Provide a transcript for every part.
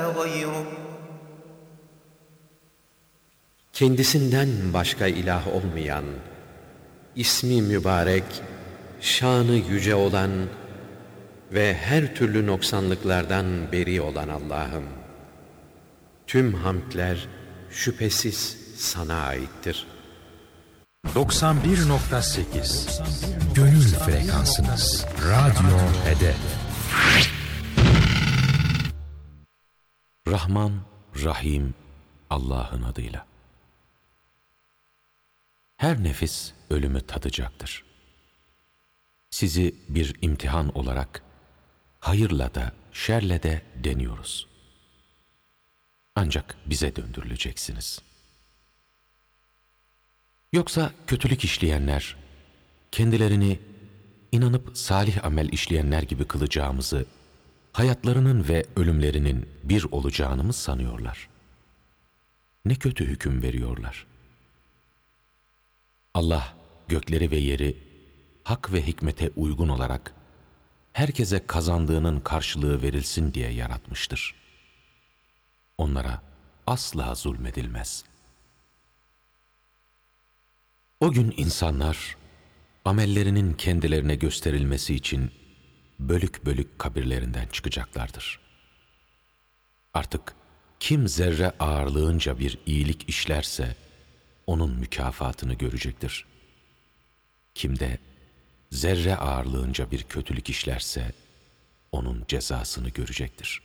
غيره. Kendisinden başka ilah olmayan, ismi mübarek, şanı yüce olan ve her türlü noksanlıklardan beri olan Allah'ım, tüm hamdler şüphesiz sana aittir. 91.8 Gönül frekansınız. Radyo Hedef. Rahman, Rahim Allah'ın adıyla. Her nefis ölümü tadacaktır. Sizi bir imtihan olarak hayırla da şerle de deniyoruz. Ancak bize döndürüleceksiniz. Yoksa kötülük işleyenler, kendilerini inanıp salih amel işleyenler gibi kılacağımızı, hayatlarının ve ölümlerinin bir olacağını mı sanıyorlar? Ne kötü hüküm veriyorlar. Allah gökleri ve yeri hak ve hikmete uygun olarak herkese kazandığının karşılığı verilsin diye yaratmıştır. Onlara asla zulmedilmez. O gün insanlar amellerinin kendilerine gösterilmesi için bölük bölük kabirlerinden çıkacaklardır. Artık kim zerre ağırlığınca bir iyilik işlerse onun mükafatını görecektir. Kim de zerre ağırlığınca bir kötülük işlerse onun cezasını görecektir.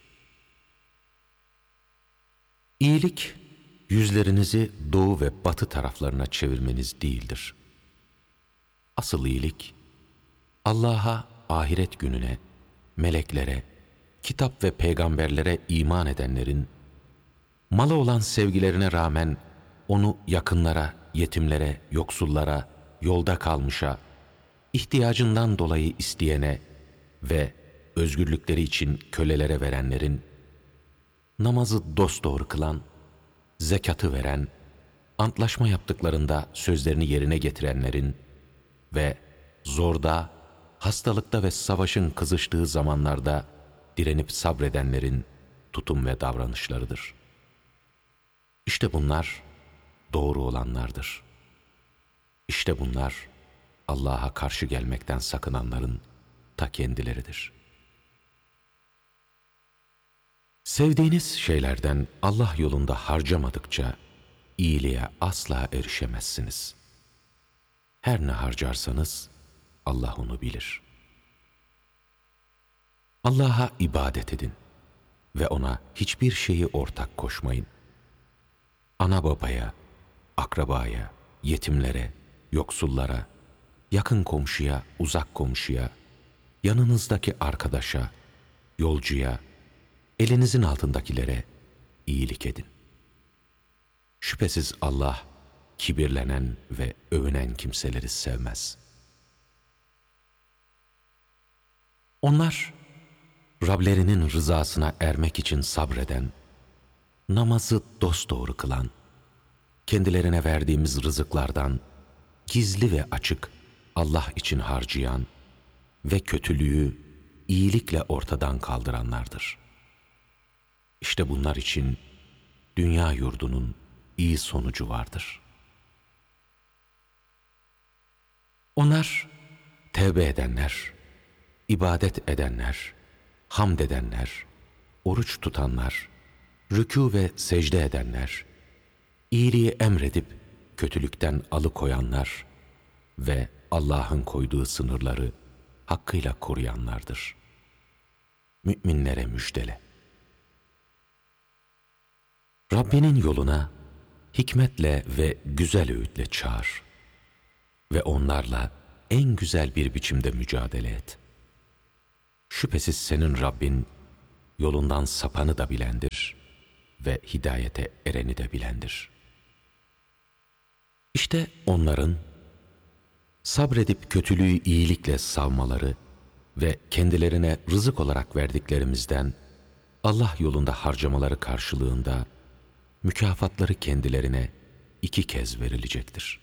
İyilik, yüzlerinizi doğu ve batı taraflarına çevirmeniz değildir. Asıl iyilik, Allah'a, ahiret gününe, meleklere, kitap ve peygamberlere iman edenlerin, mala olan sevgilerine rağmen onu yakınlara, yetimlere, yoksullara, yolda kalmışa, ihtiyacından dolayı isteyene ve özgürlükleri için kölelere verenlerin, namazı dosdoğru kılan, zekatı veren, antlaşma yaptıklarında sözlerini yerine getirenlerin ve zorda, hastalıkta ve savaşın kızıştığı zamanlarda direnip sabredenlerin tutum ve davranışlarıdır. İşte bunlar doğru olanlardır. İşte bunlar Allah'a karşı gelmekten sakınanların ta kendileridir. Sevdiğiniz şeylerden Allah yolunda harcamadıkça iyiliğe asla erişemezsiniz. Her ne harcarsanız Allah onu bilir. Allah'a ibadet edin ve ona hiçbir şeyi ortak koşmayın. Ana babaya, akrabaya, yetimlere, yoksullara, yakın komşuya, uzak komşuya, yanınızdaki arkadaşa, yolcuya, elinizin altındakilere iyilik edin. Şüphesiz Allah, kibirlenen ve övünen kimseleri sevmez. Onlar, Rablerinin rızasına ermek için sabreden, namazı dosdoğru kılan, kendilerine verdiğimiz rızıklardan gizli ve açık Allah için harcayan ve kötülüğü iyilikle ortadan kaldıranlardır. İşte bunlar için dünya yurdunun iyi sonucu vardır. Onlar tevbe edenler, ibadet edenler, hamd edenler, oruç tutanlar, rükû ve secde edenler, iyiliği emredip kötülükten alıkoyanlar ve Allah'ın koyduğu sınırları hakkıyla koruyanlardır. Müminlere müjdele. Rabbinin yoluna hikmetle ve güzel öğütle çağır ve onlarla en güzel bir biçimde mücadele et. Şüphesiz senin Rabbin yolundan sapanı da bilendir ve hidayete ereni de bilendir. İşte onların sabredip kötülüğü iyilikle savmaları ve kendilerine rızık olarak verdiklerimizden Allah yolunda harcamaları karşılığında mükafatları kendilerine 2 kez verilecektir.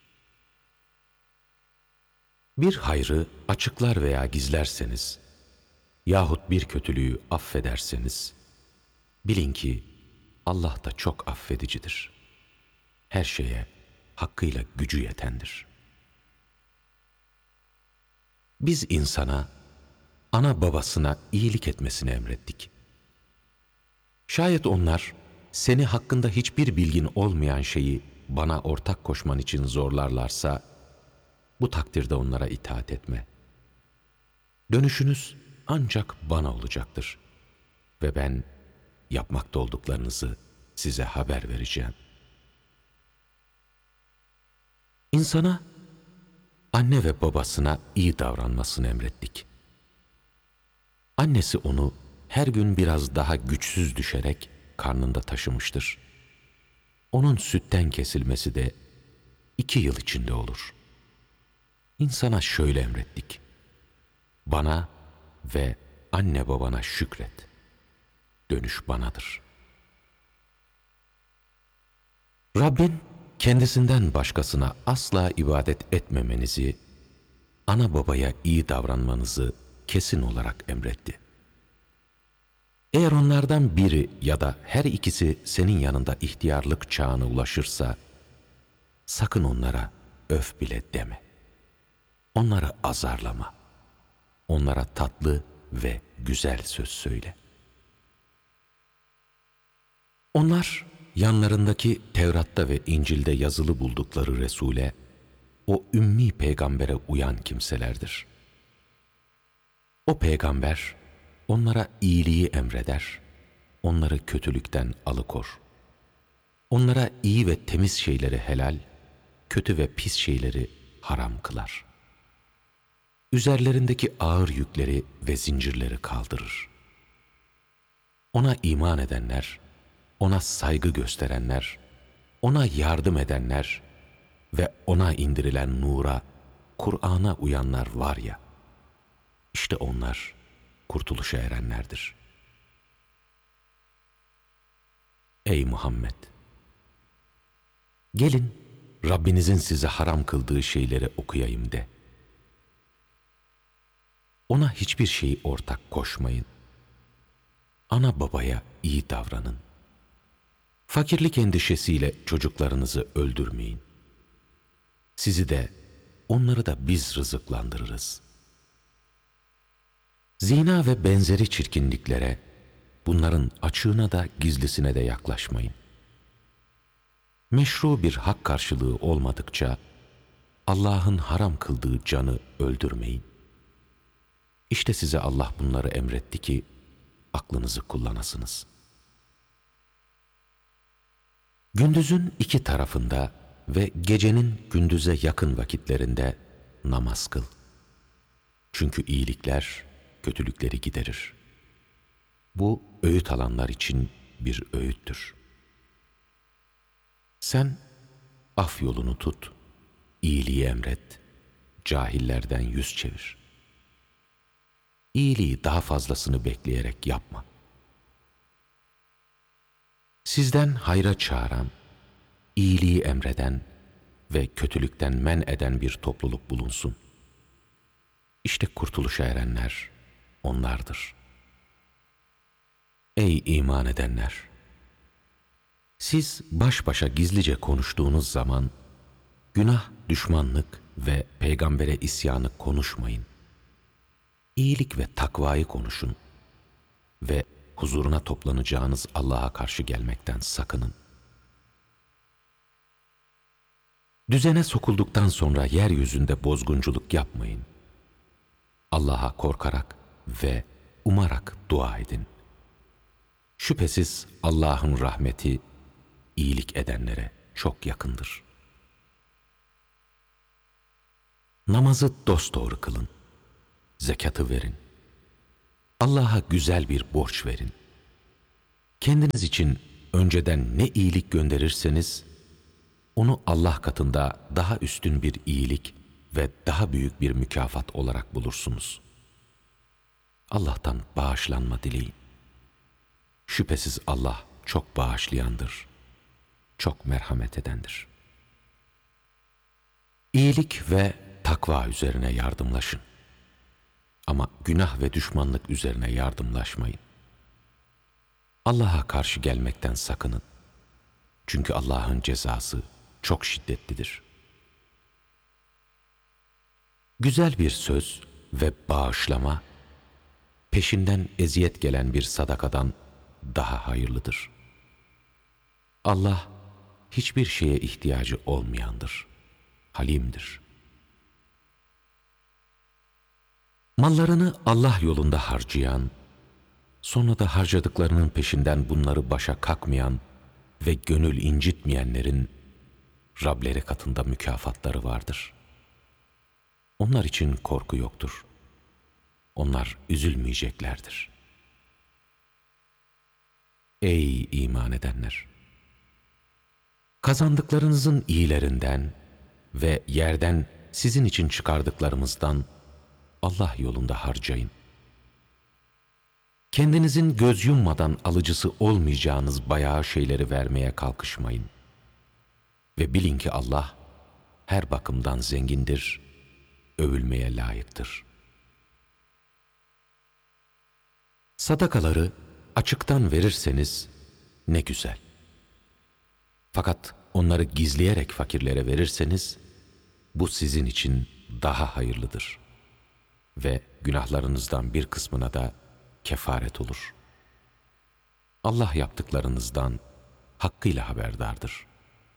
Bir hayrı açıklar veya gizlerseniz yahut bir kötülüğü affederseniz Bilin ki Allah da çok affedicidir. Her şeye hakkıyla gücü yetendir. Biz insana, ana babasına iyilik etmesini emrettik. Şayet onlar seni hakkında hiçbir bilgin olmayan şeyi bana ortak koşman için zorlarlarsa, bu takdirde onlara itaat etme. Dönüşünüz ancak bana olacaktır ve ben yapmakta olduklarınızı size haber vereceğim. İnsana, anne ve babasına iyi davranmasını emrettik. Annesi onu her gün biraz daha güçsüz düşerek karnında taşımıştır. Onun sütten kesilmesi de 2 yıl içinde olur. İnsana şöyle emrettik: bana ve anne babana şükret. Dönüş banadır. Rabbin kendisinden başkasına asla ibadet etmemenizi, ana babaya iyi davranmanızı kesin olarak emretti. Eğer onlardan biri ya da her ikisi senin yanında ihtiyarlık çağına ulaşırsa, sakın onlara öf bile deme. Onları azarlama. Onlara tatlı ve güzel söz söyle. Onlar yanlarındaki Tevrat'ta ve İncil'de yazılı buldukları Resul'e, o ümmi peygambere uyan kimselerdir. O peygamber onlara iyiliği emreder, onları kötülükten alıkor. Onlara iyi ve temiz şeyleri helal, kötü ve pis şeyleri haram kılar. Üzerlerindeki ağır yükleri ve zincirleri kaldırır. Ona iman edenler, ona saygı gösterenler, ona yardım edenler ve ona indirilen nura, Kur'an'a uyanlar var ya, işte onlar kurtuluşa erenlerdir. Ey Muhammed! Gelin Rabbinizin size haram kıldığı şeyleri okuyayım de. Ona hiçbir şeyi ortak koşmayın. Ana babaya iyi davranın. Fakirlik endişesiyle çocuklarınızı öldürmeyin. Sizi de, onları da biz rızıklandırırız. Zina ve benzeri çirkinliklere, bunların açığına da gizlisine de yaklaşmayın. Meşru bir hak karşılığı olmadıkça, Allah'ın haram kıldığı canı öldürmeyin. İşte size Allah bunları emretti ki, aklınızı kullanasınız. Gündüzün 2 tarafında ve gecenin gündüze yakın vakitlerinde namaz kıl. Çünkü iyilikler kötülükleri giderir. Bu öğüt alanlar için bir öğüttür. Sen af yolunu tut, iyiliği emret, cahillerden yüz çevir. İyiliği daha fazlasını bekleyerek yapma. Sizden hayra çağıran, iyiliği emreden ve kötülükten men eden bir topluluk bulunsun. İşte kurtuluşa erenler onlardır. Ey iman edenler! Siz baş başa gizlice konuştuğunuz zaman, günah, düşmanlık ve peygambere isyanı konuşmayın. İyilik ve takvayı konuşun ve huzuruna toplanacağınız Allah'a karşı gelmekten sakının. Düzene sokulduktan sonra yeryüzünde bozgunculuk yapmayın. Allah'a korkarak ve umarak dua edin. Şüphesiz Allah'ın rahmeti iyilik edenlere çok yakındır. Namazı dosdoğru kılın. Zekatı verin. Allah'a güzel bir borç verin. Kendiniz için önceden ne iyilik gönderirseniz, onu Allah katında daha üstün bir iyilik ve daha büyük bir mükafat olarak bulursunuz. Allah'tan bağışlanma dileyin. Şüphesiz Allah çok bağışlayandır, çok merhamet edendir. İyilik ve takva üzerine yardımlaşın. Ama günah ve düşmanlık üzerine yardımlaşmayın. Allah'a karşı gelmekten sakının. Çünkü Allah'ın cezası çok şiddetlidir. Güzel bir söz ve bağışlama, peşinden eziyet gelen bir sadakadan daha hayırlıdır. Allah, hiçbir şeye ihtiyacı olmayandır, halimdir. Mallarını Allah yolunda harcayan, sonra da harcadıklarının peşinden bunları başa kakmayan ve gönül incitmeyenlerin Rableri katında mükafatları vardır. Onlar için korku yoktur. Onlar üzülmeyeceklerdir. Ey iman edenler! Kazandıklarınızın iyilerinden ve yerden sizin için çıkardıklarımızdan Allah yolunda harcayın. Kendinizin göz yummadan alıcısı olmayacağınız bayağı şeyleri vermeye kalkışmayın. Ve bilin ki Allah her bakımdan zengindir, övülmeye layıktır. Sadakaları açıktan verirseniz ne güzel. Fakat onları gizleyerek fakirlere verirseniz bu sizin için daha hayırlıdır. Ve günahlarınızdan bir kısmına da kefaret olur. Allah yaptıklarınızdan hakkıyla haberdardır.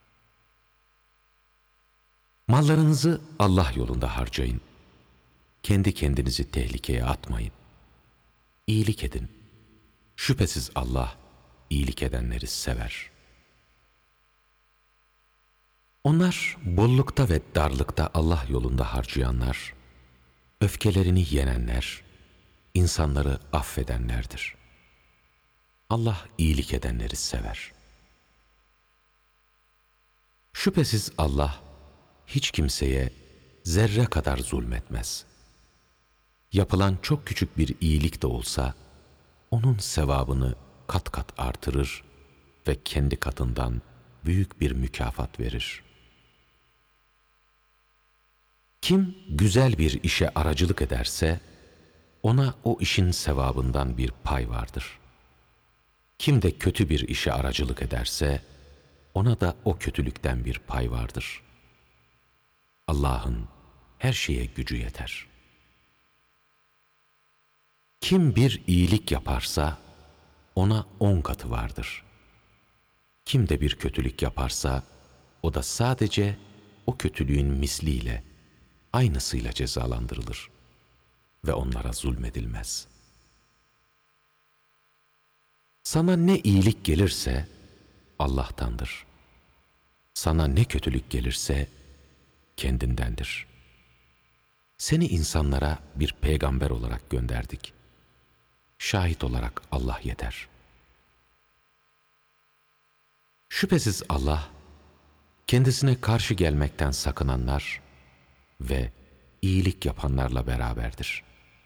Mallarınızı Allah yolunda harcayın. Kendi kendinizi tehlikeye atmayın. İyilik edin. Şüphesiz Allah iyilik edenleri sever. Onlar bollukta ve darlıkta Allah yolunda harcayanlar, öfkelerini yenenler, insanları affedenlerdir. Allah iyilik edenleri sever. Şüphesiz Allah hiç kimseye zerre kadar zulmetmez. Yapılan çok küçük bir iyilik de olsa, onun sevabını kat kat artırır ve kendi katından büyük bir mükafat verir. Kim güzel bir işe aracılık ederse, ona o işin sevabından bir pay vardır. Kim de kötü bir işe aracılık ederse, ona da o kötülükten bir pay vardır. Allah'ın her şeye gücü yeter. Kim bir iyilik yaparsa, ona 10 katı vardır. Kim de bir kötülük yaparsa, o da sadece o kötülüğün misliyle, aynısıyla cezalandırılır ve onlara zulmedilmez. Sana ne iyilik gelirse Allah'tandır. Sana ne kötülük gelirse kendindendir. Seni insanlara bir peygamber olarak gönderdik. Şahit olarak Allah yeter. Şüphesiz Allah, kendisine karşı gelmekten sakınanlar ve iyilik yapanlarla beraberdir.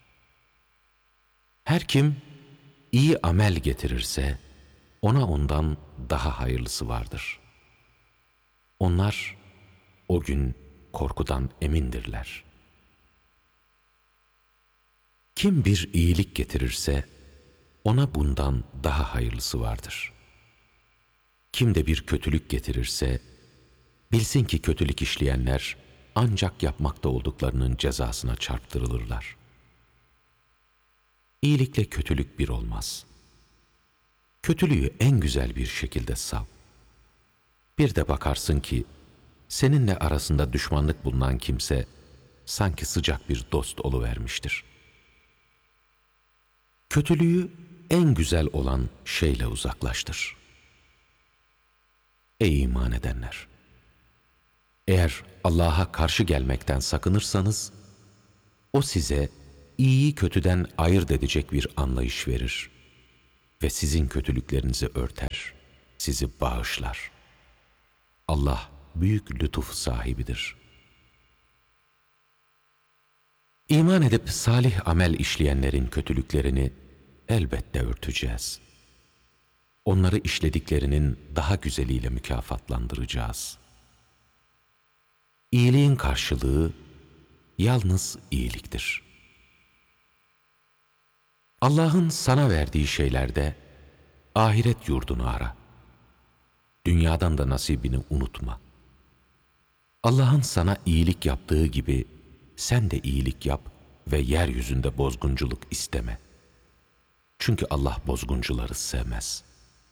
Her kim iyi amel getirirse, ona ondan daha hayırlısı vardır. Onlar o gün korkudan emindirler. Kim bir iyilik getirirse, ona bundan daha hayırlısı vardır. Kim de bir kötülük getirirse, bilsin ki kötülük işleyenler ancak yapmakta olduklarının cezasına çarptırılırlar. İyilikle kötülük bir olmaz. Kötülüğü en güzel bir şekilde sav. Bir de bakarsın ki, seninle arasında düşmanlık bulunan kimse, sanki sıcak bir dost oluvermiştir. Kötülüğü en güzel olan şeyle uzaklaştır. Ey iman edenler! Eğer Allah'a karşı gelmekten sakınırsanız, o size iyiyi kötüden ayırt edecek bir anlayış verir ve sizin kötülüklerinizi örter, sizi bağışlar. Allah büyük lütuf sahibidir. İman edip salih amel işleyenlerin kötülüklerini elbette örteceğiz. Onları işlediklerinin daha güzeliyle mükafatlandıracağız. İyiliğin karşılığı yalnız iyiliktir. Allah'ın sana verdiği şeylerde ahiret yurdunu ara. Dünyadan da nasibini unutma. Allah'ın sana iyilik yaptığı gibi sen de iyilik yap ve yeryüzünde bozgunculuk isteme. Çünkü Allah bozguncuları sevmez.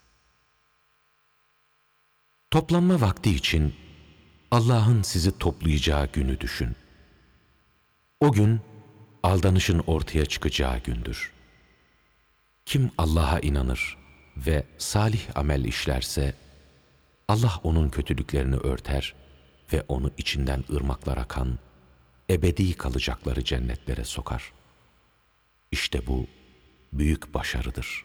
Toplanma vakti için Allah'ın sizi toplayacağı günü düşün. O gün aldanışın ortaya çıkacağı gündür. Kim Allah'a inanır ve salih amel işlerse Allah onun kötülüklerini örter ve onu içinden ırmaklar akan, ebedi kalacakları cennetlere sokar. İşte bu büyük başarıdır.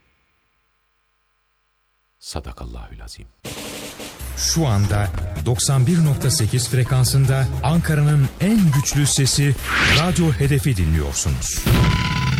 Sadakallahü'l-Azim. Şu anda 91.8 frekansında Ankara'nın en güçlü sesi Radyo Hedef'i dinliyorsunuz.